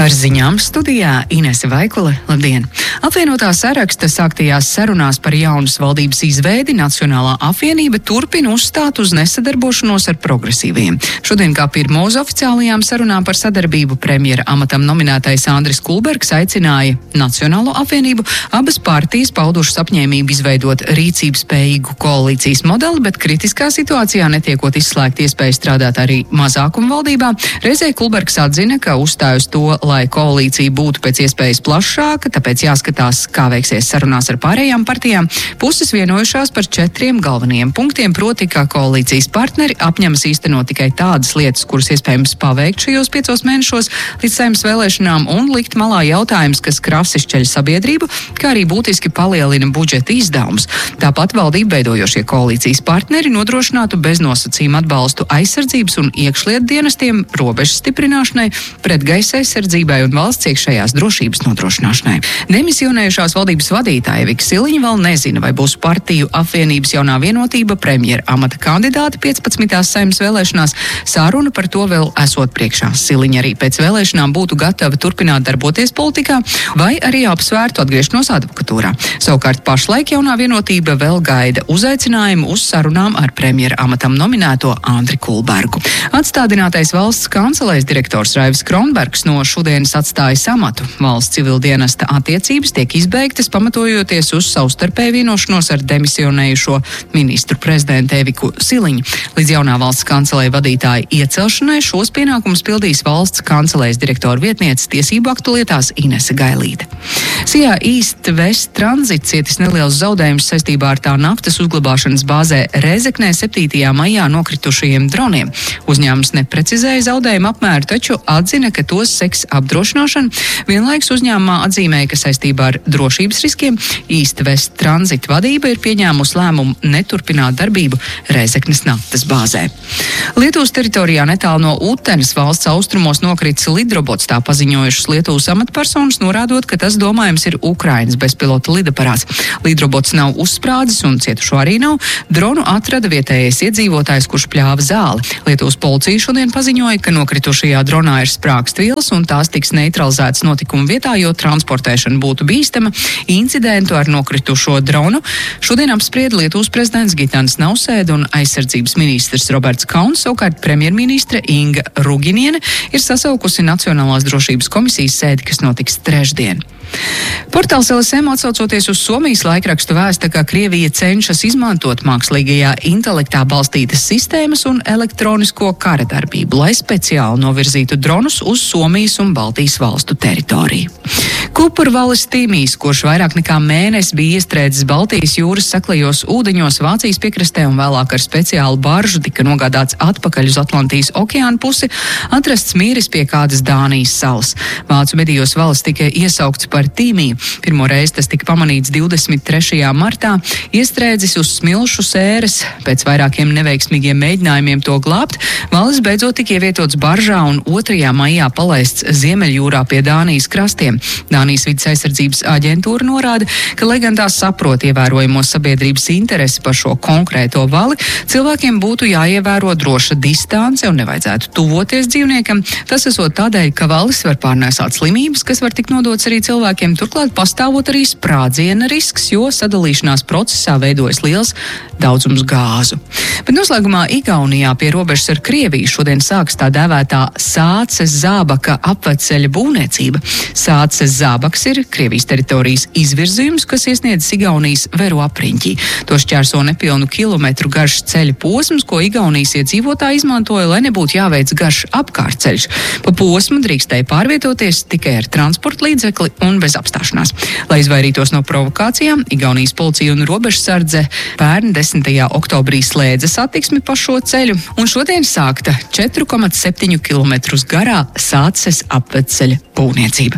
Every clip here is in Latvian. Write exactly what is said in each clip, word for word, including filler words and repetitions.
Ar ziņām studijā Inese Vaikule. Labdien! Apvienotā saraksta sāktajās sarunās par jaunas valdības izveidi Nacionālā apvienība turpina uzstāt uz nesadarbošanos ar progresīviem. Šodien kā pirmo uz oficiālajām sarunām par sadarbību premjera amatam nominētais Andris Kulbergs aicināja Nacionālo apvienību. Abas partijas paudušas apņēmību izveidot rīcības spējīgu koalīcijas modeli, bet kritiskā situācijā netiekot izslēgt iespēju strādāt arī mazākuma valdībā. Reizē Kulbergs atzina, ka uzstāj uz to, lai koalīcija būtu pēc iespējas plašāka, tāpēc jāskatās, kā veiksies sarunās ar pārējām partijām. Puses vienojušās par četriem galvenajiem punktiem, proti, ka koalīcijas partneri apņemas īstenot tikai tādas lietas, kuras iespējams paveikt šajos piecos mēnešos līdz Saeimas vēlēšanām, un likt malā jautājums, kas krasi šķeļ sabiedrību, kā arī būtiski palielina budžeta izdevumus. Tāpat valdību veidojošie koalīcijas partneri nodrošinātu beznosacījumu atbalstu aizsardzības un iekšlietu dienestiem, robežas stiprināšanai, pretgaisa aizsardzībai un valsts iekšējās drošības nodrošināšanai. Demisionējušās valdības vadītāja Vika Siliņa vēl nezina, vai būs partiju apvienības jaunā vienotība premjera amata kandidāti piecpadsmitās Saeimas vēlēšanās. Sāruna par to vēl esot priekšā. Siliņa arī pēc vēlēšanām būtu gatava turpināt darboties politikā vai arī apsvērtu atgriešanos advokatūrā. Savukārt pašlaik jaunā vienotība vēl gaida uzaicinājumu uz sarunām ar premjera amatam nominēto Andri Kulbergu. Atstādinātais valsts kancelēs direktors Raivis Kronbergs no šodienas atstāja amatu. Valsts civildienesta attiecības tiek izbeigtas, pamatojoties uz savstarpēju vienošanos ar demisionējušo ministru prezidentu Eviku Siliņu. Līdz jaunā valsts kancelēja vadītāja iecelšanai šos pienākumus pildīs valsts kancelējas direktora vietniece tiesību aktu lietās Inese Gailīte. Sijā East West Transit cietis neliels zaudējums saistībā ar tā naftas uzglabāšanas bāzē Rēzeknē septītajā maijā nokritušajiem droniem. Uzņēmums neprecizēja zaudējumu apmēru, taču atzina, ka tos seks apdrošināšana. Vienlaikus uzņēmumā atzīmēja, ka saistībā ar drošības riskiem East West Transit vadība ir pieņēmusi lēmumu neturpināt darbību Rēzeknes naftas bāzē. Lietuvas teritorijā netālu no Utenes valsts austrumos nokritis lidrobots, tā paziņojušas Lietuvas amatpersonas, norādot, ka tas domājams ir Ukrainas bezpilota lidaparāts. Lidrobots nav uzsprādzis un cietušo arī nav. Dronu atrada vietējais iedzīvotājs, kurš pļāva zāli. Lietuvas policija šodien paziņoja, ka nokritušajā dronā ir sprāgstvielas un tās tiks neutralizētas notikuma vietā, jo transportēšana būtu bīstama. Incidentu ar nokritušo dronu šodien apsprieda Lietuvas prezidents Gitanis Nausēda un aizsardzības ministrs Roberts Kauns, savukārt premjerministre Inga Ruginiene ir sasaukusi Nacionālās drošības komisijas sēdi, kas notiks trešdien. Portāls L S M atsaucoties uz Somijas laikrakstu vēsta, ka Krievija cenšas izmantot mākslīgajā intelektā balstītas sistēmas un elektronisko kara darbību, lai speciāli novirzītu dronus uz Somijas un Baltijas valstu teritoriju. Kupurvalis Tīmijs, kurš vairāk nekā mēnesi bija iestrēdzis Baltijas jūras saklajos ūdeņos Vācijas piekrastē un vēlāk ar speciālu baržu tika nogādāts atpakaļ uz Atlantijas okeāna pusi, atrasts miris pie kādas Dānijas salas. Vācu medijos valis tika iesaukts par Tīmiju. Pirmo reizi tas tika pamanīts divdesmit trešajā martā, iestrēdzis uz smilšu sēras. Pēc vairākiem neveiksmīgiem mēģinājumiem to glābt, valis beidzot tika ievietots baržā un otrajā maijā palaists Ziemeļjūrā pie Dānijas krastiem. Dānijas vides aizsardzības aģentūra norāda, ka, lai gan tās saprot ievērojamo sabiedrības interesi par šo konkrēto vali, cilvēkiem būtu jāievēro droša distance un nevajadzētu tuvoties dzīvniekam. Tas esot tādēļ, ka valis var pārnēsāt slimības, kas var tikt nodots arī cilvēkiem, turklāt pastāvot arī sprādziena risks, jo sadalīšanās procesā veidojas liels daudzums gāzu. Bet noslēgumā Igaunijā pie robežas ar Krieviju šodien sāks tā dēvētā Sāces Zābaka apveceļa būvniecība. Sāces Zābaks ir Krievijas teritorijas izvirzījums, kas iesniedz Igaunijas Veru apriņķī. To šķērso nepilnu kilometru garš ceļa posms, ko Igaunijas iedzīvotāji izmantoja, lai nebūtu jāveic garš apkārtceļš. Pa posmu drīkstēja pārvietoties tikai ar transporta līdzekli un bez apstāšanās. Lai izvairītos no provokācijām, Igaunijas policija un robežsardze pērn desmitajā oktobrī slēdza satiksmi pa šo ceļu, un šodien sākta četri komats septiņi kilometri garā Sāces apveceļa būvniecība.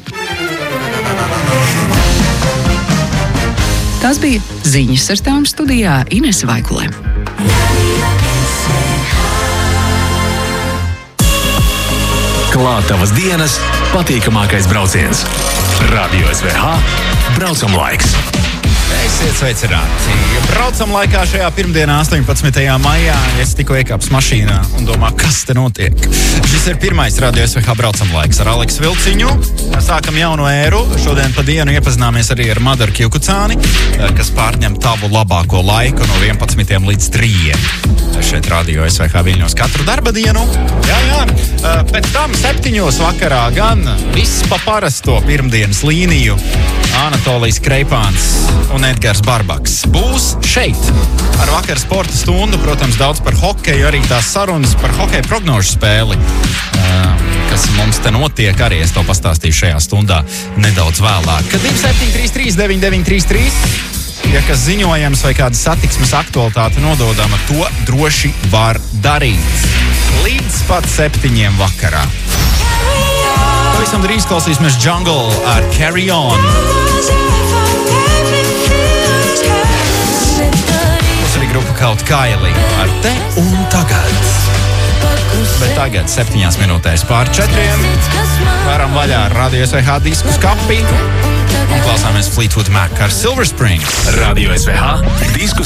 Tās bija ziņas ar tām studijā Inese Vaikule. Klāt tavas dienas patīkamākais brauciens. Radio S V H braucam laiks. Esiet sveicināti! Braucam laikā šajā pirmdienā, astoņpadsmitajā maijā. Es tikko iekāpsu mašīnā un domā, kas te notiek. Šis ir pirmais Radio S V H braucam laiks ar Aleksu Vilciņu. Sākam jaunu ēru. Šodien pa dienu iepazināmies arī ar Madaru Kjukucāni, kas pārņem tavu labāko laiku no vienpadsmitiem līdz trījiem. Šeit Radio S V H Viļņos katru darba dienu. Jā, jā. Pēc tam septiņos vakarā gan viss pa parasto pirmdienas līniju. Anatolijas Kreipāns un Edgars Barbaks būs šeit ar vakar sporta stundu, protams, daudz par hokeju, arī tās sarunas par hokeja prognožu spēli, kas mums te notiek, arī es to pastāstīšu šajā stundā nedaudz vēlāk. Kad divi septiņi trīs trīs deviņi deviņi trīs trīs, ja kas ziņojams vai kāda satiksmes aktualitāte nododama, to droši var darīt. Līdz pat septiņiem vakarā. Pavisam drīz klausīsimies Jungle ar Carry On. Būs arī grupa Kaut Kaili ar Te un Tagad. Bet tagad septiņās minūtēs pār četriem varam vaļā ar Radio S V H disku skapi un klausāmies Fleetwood Mac ar Silver Spring. Radio S V H disku